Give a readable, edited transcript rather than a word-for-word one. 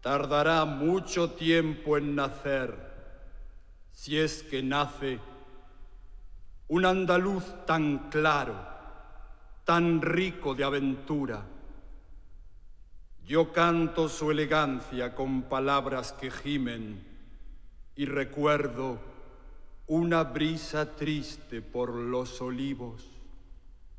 Tardará mucho tiempo en nacer, si es que nace, un andaluz tan claro, tan rico de aventura. Yo canto su elegancia con palabras que gimen y recuerdo una brisa triste por los olivos.